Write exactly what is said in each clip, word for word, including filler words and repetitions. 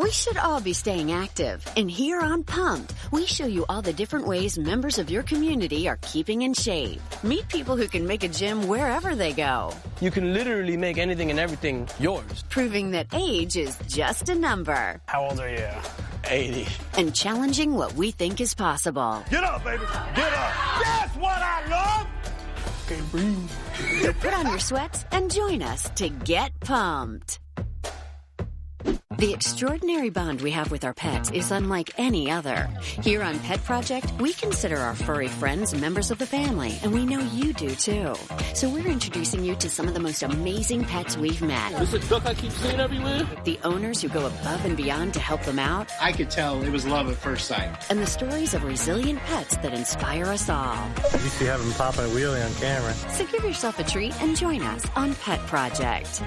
We should all be staying active. And here on Pumped, we show you all the different ways members of your community are keeping in shape. Meet people who can make a gym wherever they go. You can literally make anything and everything yours. Proving that age is just a number. How old are you? eighty. And challenging what we think is possible. Get up, baby. Get up. That's what I love. Can't breathe. So put on your sweats and join us to get pumped. The extraordinary bond we have with our pets is unlike any other. Here on Pet Project, we consider our furry friends members of the family, and we know you do too. So we're introducing you to some of the most amazing pets we've met. This is a duck I keep seeing everywhere. The owners who go above and beyond to help them out. I could tell it was love at first sight. And the stories of resilient pets that inspire us all. You see having popping a wheelie on camera. So give yourself a treat and join us on Pet Project.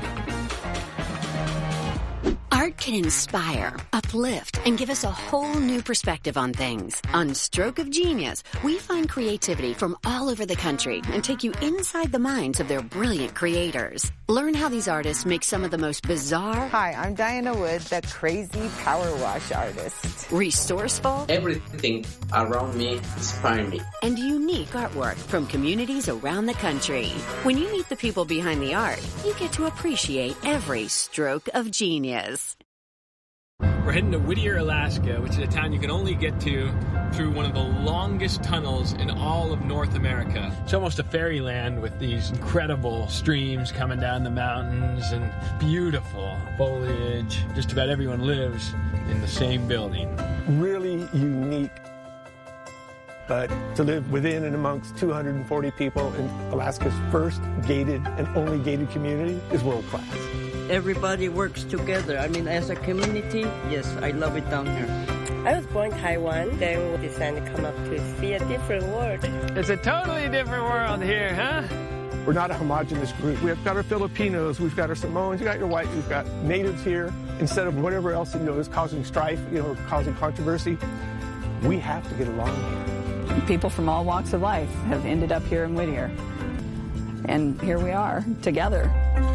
Art can inspire, uplift, and give us a whole new perspective on things. On Stroke of Genius, we find creativity from all over the country and take you inside the minds of their brilliant creators. Learn how these artists make some of the most bizarre... Hi, I'm Diana Wood, the crazy power wash artist. Resourceful... Everything around me inspires me. And unique artwork from communities around the country. When you meet the people behind the art, you get to appreciate every stroke of genius. We're heading to Whittier, Alaska, which is a town you can only get to through one of the longest tunnels in all of North America. It's almost a fairyland with these incredible streams coming down the mountains and beautiful foliage. Just about everyone lives in the same building. Really unique. But to live within and amongst two hundred forty people in Alaska's first gated and only gated community is world class. Everybody works together. I mean, as a community, yes, I love it down here. I was born in Taiwan, then we decided to come up to see a different world. It's a totally different world here, huh? We're not a homogenous group. We've got our Filipinos, we've got our Samoans, we've got your whites, we've got natives here. Instead of whatever else, you know, is causing strife, you know, causing controversy, we have to get along here. People from all walks of life have ended up here in Whittier. And here we are, together.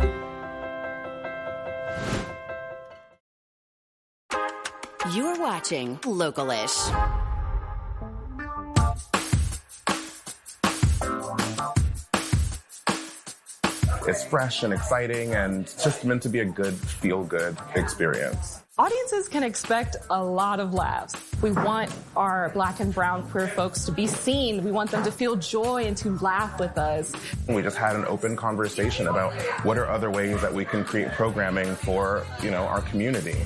You're watching Local-ish. It's fresh and exciting, and it's just meant to be a good, feel-good experience. Audiences can expect a lot of laughs. We want our Black and brown queer folks to be seen. We want them to feel joy and to laugh with us. We just had an open conversation about what are other ways that we can create programming for, you know, our community.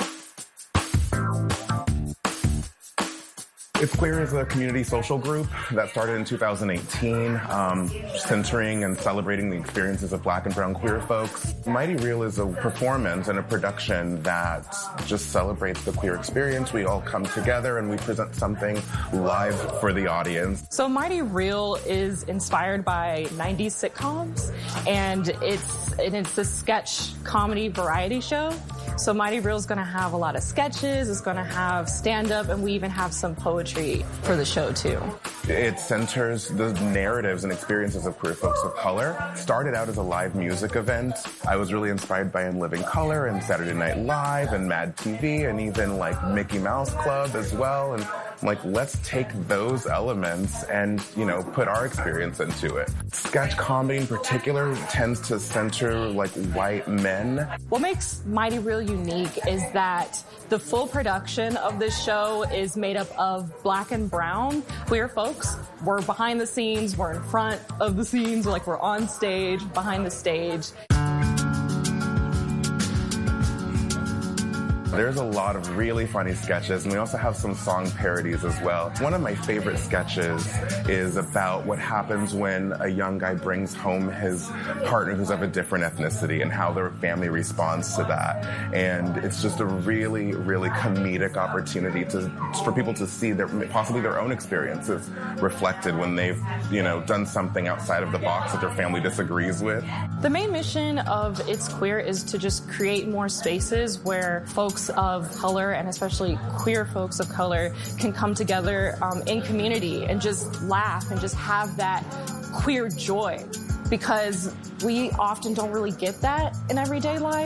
It's Queer is a community social group that started in two thousand eighteen, um, centering and celebrating the experiences of Black and brown queer folks. Mighty Real is a performance and a production that just celebrates the queer experience. We all come together and we present something live for the audience. So Mighty Real is inspired by nineties sitcoms, and it's, and it's a sketch comedy variety show. So Mighty Real is going to have a lot of sketches, it's going to have stand-up, and we even have some poetry for the show, too. It centers the narratives and experiences of queer folks of color. Started out as a live music event. I was really inspired by In Living Color and Saturday Night Live and Mad T V and even like Mickey Mouse Club as well. And I'm like, let's take those elements and, you know, put our experience into it. Sketch comedy in particular tends to center like white men. What makes Mighty Real unique is that the full production of this show is made up of Black and brown queer folks. We're behind the scenes, we're in front of the scenes, like we're on stage, behind the stage. There's a lot of really funny sketches, and we also have some song parodies as well. One of my favorite sketches is about what happens when a young guy brings home his partner who's of a different ethnicity and how their family responds to that. And it's just a really, really comedic opportunity to for people to see their possibly their own experiences reflected when they've, you know, done something outside of the box that their family disagrees with. The main mission of It's Queer is to just create more spaces where folks of color, and especially queer folks of color, can come together um, in community and just laugh and just have that queer joy, because we often don't really get that in everyday life.